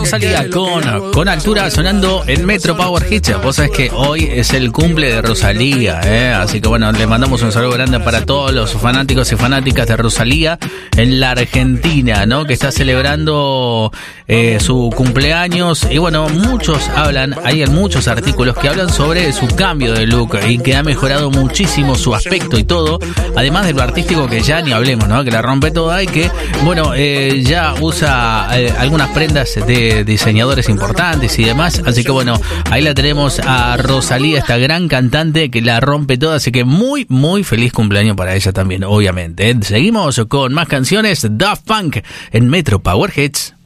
Rosalía con altura sonando en Metro Power Hits. Vos sabés que hoy es el cumple de Rosalía, así que bueno, le mandamos un saludo grande para todos los fanáticos y fanáticas de Rosalía en la Argentina, ¿no? Que está celebrando su cumpleaños. Y bueno, muchos hablan, hay muchos artículos que hablan sobre su cambio de look y que ha mejorado muchísimo su aspecto y todo. Además de lo artístico, que ya ni hablemos, ¿no? Que la rompe toda y que, bueno, ya usa algunas prendas de diseñadores importantes y demás. Así que bueno, ahí la tenemos a Rosalía, esta gran cantante que la rompe toda. Así que muy, muy feliz cumpleaños para ella también, obviamente. Seguimos con más canciones. Daft Punk en Metro Power Hits.